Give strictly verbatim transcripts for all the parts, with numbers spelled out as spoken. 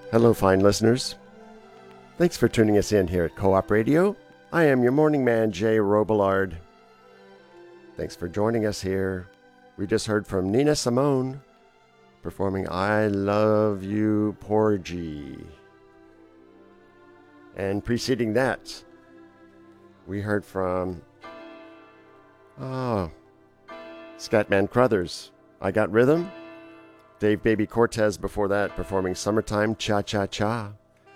Hello, fine listeners. Thanks for tuning us in here at Co-op Radio. I am your morning man, Jay Robillard. Thanks for joining us here. We just heard from Nina Simone performing I Love You, Porgy. And preceding that, we heard from, oh, Scatman Crothers, I Got Rhythm. Dave Baby Cortez before that performing Summertime Cha-Cha-Cha.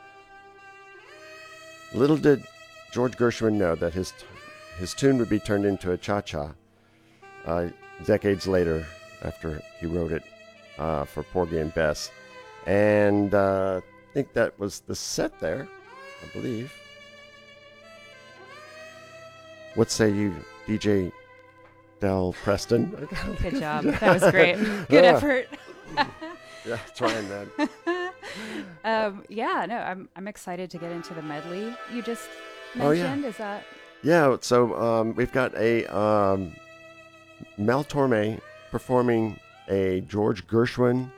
Little did George Gershwin know that his his tune would be turned into a cha-cha uh, decades later after he wrote it uh, for Porgy and Bess. And uh, I think that was the set there, I believe. What say you, D J Del Preston? Good job. That was great. Good Yeah. effort. Yeah, trying that. um, yeah, no, I'm I'm excited to get into the medley you just Oh, yeah. mentioned. Is that Yeah, so um, we've got a um, Mel Torme performing a George Gershwin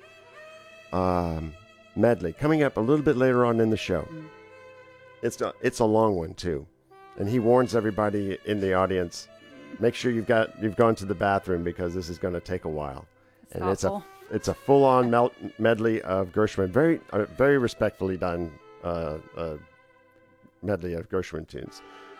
um, medley coming up a little bit later on in the show. Mm. It's a, it's a long one too, and he warns everybody in the audience: make sure you've got you've gone to the bathroom because this is going to take a while. it's and awful? it's a it's a full-on mel- medley of Gershwin, very uh, very respectfully done uh, uh, medley of Gershwin tunes.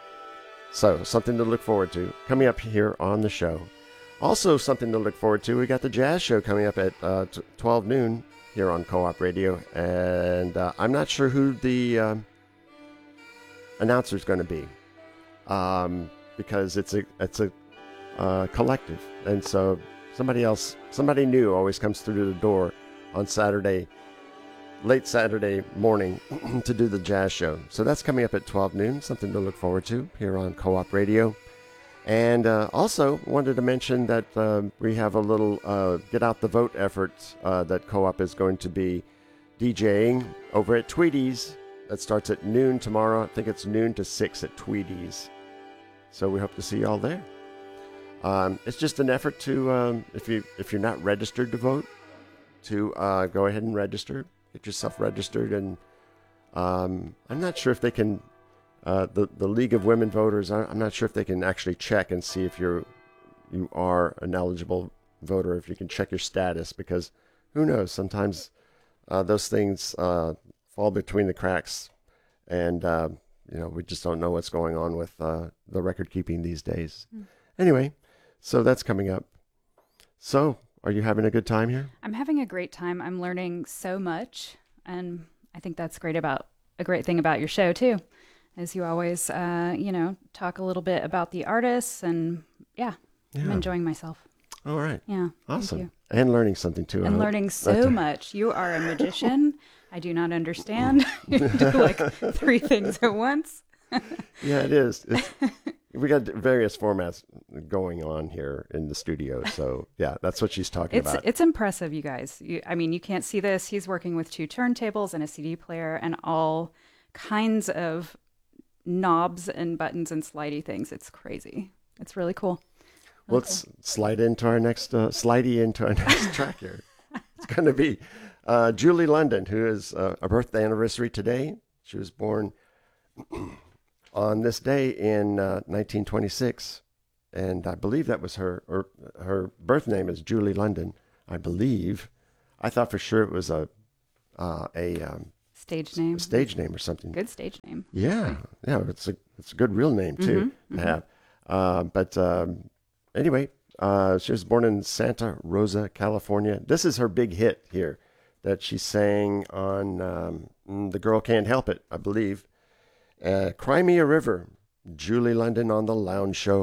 So something to look forward to coming up here on the show. Also something to look forward to. We got the jazz show coming up at uh, t- twelve noon here on Co-op Radio, and uh, I'm not sure who the um, announcer is going to be um, because it's a it's a uh, collective, and so. Somebody else, somebody new always comes through the door on Saturday, late Saturday morning to do the jazz show. So that's coming up at twelve noon, something to look forward to here on Co-op Radio. And uh, also wanted to mention that uh, we have a little uh, Get Out the Vote effort uh, that Co-op is going to be DJing over at Tweedy's. That starts at noon tomorrow. I think it's noon to six at Tweedy's. So we hope to see you all there. Um, it's just an effort to, um, if you if you're not registered to vote, to uh, go ahead and register, get yourself registered, and um, I'm not sure if they can, uh, the the League of Women Voters, I- I'm not sure if they can actually check and see if you're you are an eligible voter, if you can check your status, because who knows, sometimes uh, those things uh, fall between the cracks, and uh, you know we just don't know what's going on with uh, the record keeping these days. Mm. Anyway. So that's coming up. So, are you having a good time here? I'm having a great time. I'm learning so much, and I think that's great about a great thing about your show too, as you always, uh, you know, talk a little bit about the artists, and yeah, I'm Yeah. enjoying myself. All right. Yeah, thank Awesome. you. And learning something too. I And hope. learning so That's- much. You are a magician. I do not understand. You do like three things at once. Yeah, it is. It's, we got various formats going on here in the studio. So, yeah, that's what she's talking It's about. it's impressive, you guys. You, I mean, you can't see this. He's working with two turntables and a C D player and all kinds of knobs and buttons and slidey things. It's crazy. It's really cool. Really Let's slide into our next, uh, slidey into our next track here. It's going to be uh, Julie London, who is uh, a birthday anniversary today. She was born on this day in uh, nineteen twenty-six, and I believe that was her, or her birth name is Julie London, I believe. I thought for sure it was a uh, a um, Stage name. stage name or something. Good stage name. Yeah, yeah, it's a it's a good real name too Mhm, to mhm. have. Uh, but um, anyway, uh, she was born in Santa Rosa, California. This is her big hit here that she sang on um, mm, "The Girl Can't Help It," I believe. Uh, "Cry Me a River," Julie London on the Lounge Show.